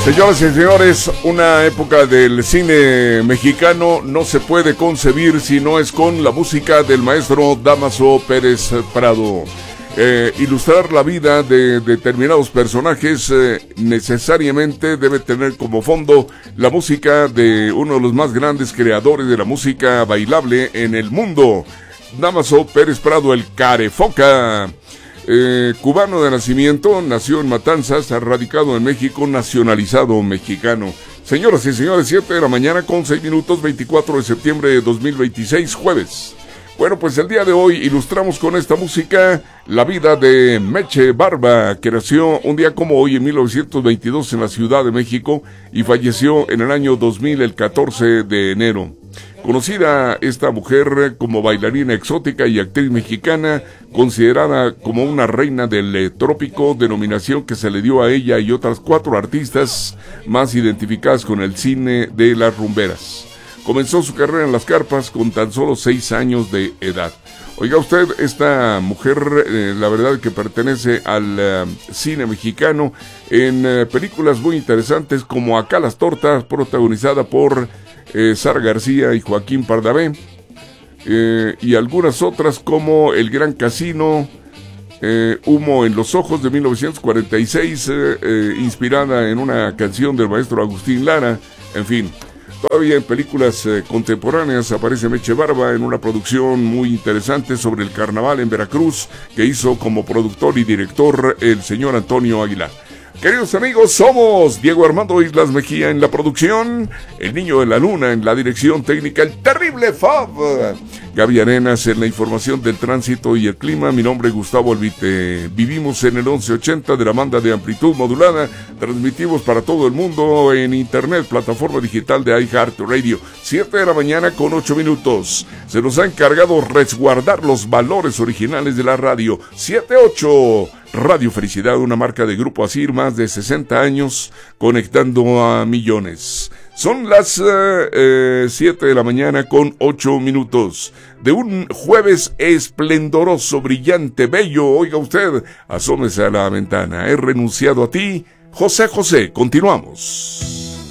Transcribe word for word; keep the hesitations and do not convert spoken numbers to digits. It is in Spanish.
Señoras y señores, una época del cine mexicano no se puede concebir si no es con la música del maestro Dámaso Pérez Prado. Eh, ilustrar la vida de determinados personajes eh, necesariamente debe tener como fondo la música de uno de los más grandes creadores de la música bailable en el mundo, Dámaso Pérez Prado, el Carefoca. Eh, cubano de nacimiento, nació en Matanzas, ha radicado en México, nacionalizado mexicano. Señoras y señores, siete de la mañana con seis minutos, veinticuatro de septiembre de dos mil veintiséis, jueves. Bueno, pues el día de hoy ilustramos con esta música la vida de Meche Barba, que nació un día como hoy en mil novecientos veintidós en la Ciudad de México y falleció en el año dos mil, el catorce de enero. Conocida esta mujer como bailarina exótica y actriz mexicana, considerada como una reina del trópico, denominación que se le dio a ella y otras cuatro artistas más identificadas con el cine de las rumberas. Comenzó su carrera en las carpas con tan solo seis años de edad. Oiga usted, esta mujer, eh, la verdad que pertenece al uh, cine mexicano en uh, películas muy interesantes como Acá las tortas, protagonizada por eh, Sara García y Joaquín Pardavé, eh, y algunas otras como El Gran Casino, eh, Humo en los ojos de mil novecientos cuarenta y seis, eh, eh, inspirada en una canción del maestro Agustín Lara, en fin. Todavía en películas eh, contemporáneas aparece Meche Barba en una producción muy interesante sobre el carnaval en Veracruz que hizo como productor y director el señor Antonio Aguilar. Queridos amigos, somos Diego Armando Islas Mejía en la producción, el Niño de la Luna en la dirección técnica, el terrible Fab, Gaby Arenas en la información del tránsito y el clima. Mi nombre es Gustavo Albite. Vivimos en el once ochenta de la banda de amplitud modulada. Transmitimos para todo el mundo en internet, plataforma digital de iHeartRadio. siete de la mañana con ocho minutos. Se nos ha encargado resguardar los valores originales de la radio. siete ocho. Radio Felicidad, una marca de Grupo Asir, más de sesenta años conectando a millones. Son las siete eh, eh, de la mañana con ocho minutos de un jueves esplendoroso, brillante, bello. Oiga usted, asómese a la ventana. He renunciado a ti, José José. Continuamos.